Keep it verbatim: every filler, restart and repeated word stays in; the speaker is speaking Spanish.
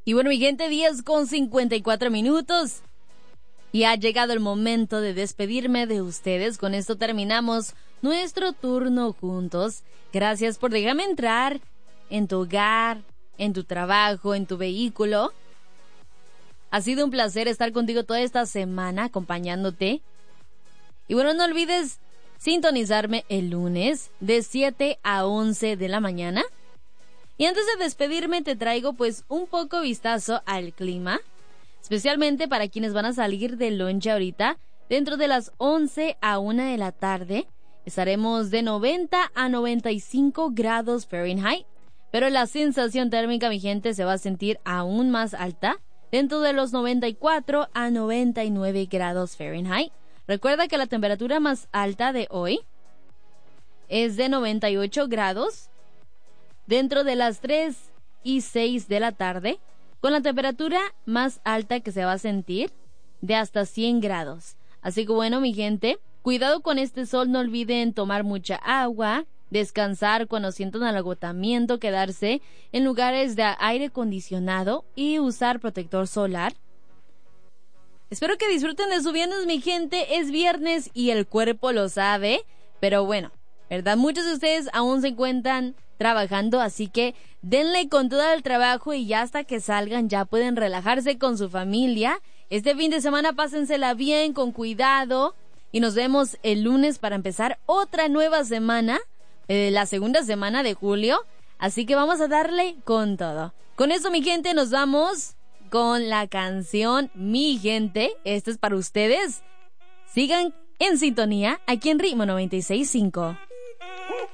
Y bueno, mi gente, diez con cincuenta y cuatro minutos. Y ha llegado el momento de despedirme de ustedes. Con esto terminamos nuestro turno juntos. Gracias por dejarme entrar en tu hogar, en tu trabajo, en tu vehículo. Ha sido un placer estar contigo toda esta semana acompañándote. Y bueno, no olvides sintonizarme el lunes de siete a once de la mañana. Y antes de despedirme te traigo pues un poco vistazo al clima, especialmente para quienes van a salir de lonche ahorita. Dentro de las once a una de la tarde estaremos de noventa a noventa y cinco grados Fahrenheit, pero la sensación térmica, mi gente, se va a sentir aún más alta, dentro de los noventa y cuatro a noventa y nueve grados Fahrenheit. Recuerda que la temperatura más alta de hoy es de noventa y ocho grados, dentro de las tres y seis de la tarde, con la temperatura más alta que se va a sentir de hasta cien grados. Así que bueno, mi gente, cuidado con este sol, no olviden tomar mucha agua, descansar cuando sientan el agotamiento, quedarse en lugares de aire acondicionado y usar protector solar. Espero que disfruten de su viernes, mi gente. Es viernes y el cuerpo lo sabe, pero bueno, ¿verdad? Muchos de ustedes aún se encuentran trabajando, así que denle con todo el trabajo y ya hasta que salgan ya pueden relajarse con su familia. Este fin de semana pásensela bien, con cuidado, y nos vemos el lunes para empezar otra nueva semana, eh, la segunda semana de julio, así que vamos a darle con todo. Con eso, mi gente, nos vamos con la canción Mi Gente. Esto es para ustedes. Sigan en sintonía aquí en Ritmo noventa y seis punto cinco.